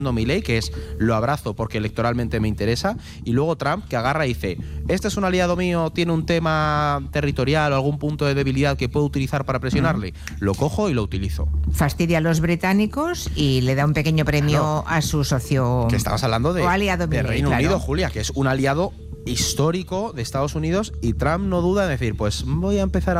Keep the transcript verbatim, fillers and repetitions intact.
Milei, que es lo abrazo porque electoralmente me interesa, y luego Trump, que agarra y dice, este es un aliado mío, tiene un tema territorial o algún punto de debilidad que puedo utilizar para presionarle, mm. lo cojo y lo utilizo. Fastidia a los británicos y le da un pequeño premio claro. a su socio. Que estabas hablando de, o aliado de Milei, Reino claro. Unido, Julia, que es un aliado histórico de Estados Unidos, y Trump no duda en decir, pues voy a empezar a